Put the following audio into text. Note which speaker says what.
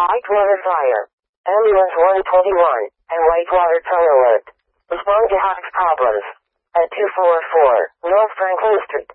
Speaker 1: Whitewater Fire. Ambulance 121 and Whitewater Fire Alert. Respond to house problems at 244 North Franklin Street.